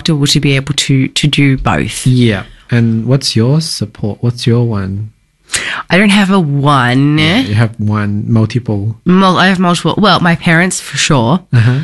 comfortable to be able to do both. Yeah. And what's your support? What's your one? I don't have a one. Yeah, you have one, multiple. I have multiple. Well, my parents for sure.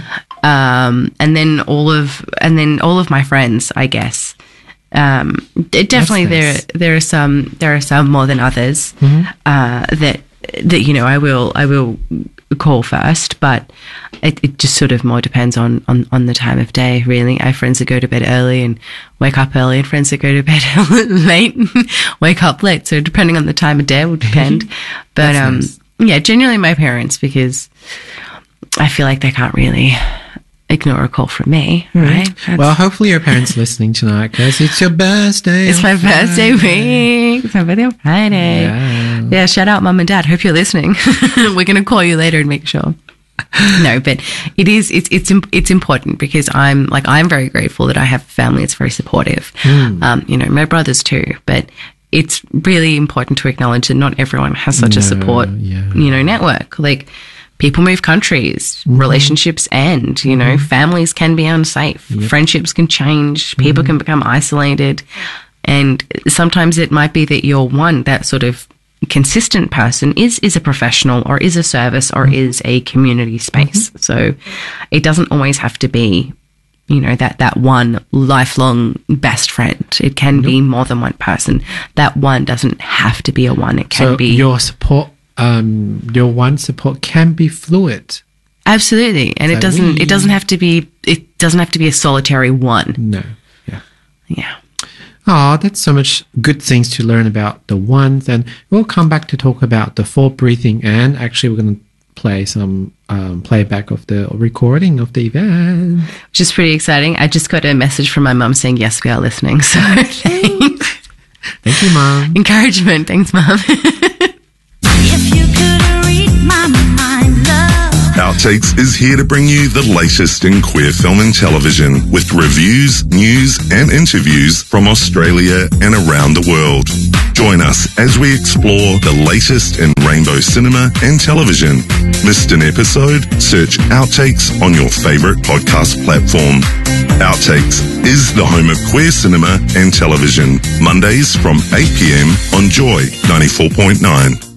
And then all of my friends, I guess. Definitely nice. there are some more than others that I will call first, but it just sort of more depends on the time of day, really. I have friends that go to bed early and wake up early, and friends that go to bed late and wake up late. So depending on the time of day will depend. But nice. Yeah, generally my parents, because I feel like they can't really ignore a call from me, right? Well, hopefully your parents are listening tonight, because it's your birthday. It's my birthday week. It's my birthday on Friday. Yeah, shout out mum and dad. Hope you're listening. We're going to call you later and make sure. No, but it's important, because I'm very grateful that I have a family that's very supportive. My brothers too, but it's really important to acknowledge that not everyone has such a support, network. Like, people move countries, relationships end, families can be unsafe, friendships can change, people can become isolated. And sometimes it might be that you're that sort of consistent person is a professional, or is a service, or is a community space. So it doesn't always have to be, that one lifelong best friend. It can be more than one person. That one doesn't have to be a one. It can be your support. Your one support can be fluid. Absolutely, and it doesn't have to be a solitary one. No, yeah. Oh, that's so much good things to learn about the ones, and we'll come back to talk about the 4 breathing, and actually we're going to play some playback of the recording of the event, which is pretty exciting. I just got a message from my mum saying yes, we are listening. So thanks. Thank you, Mum. Encouragement. Thanks, Mum. If you could read my mind, love. Outtakes is here to bring you the latest in queer film and television, with reviews, news and interviews from Australia and around the world. Join us as we explore the latest in rainbow cinema and television. Missed an episode? Search Outtakes on your favourite podcast platform. Outtakes is the home of queer cinema and television. Mondays from 8 p.m. on Joy 94.9.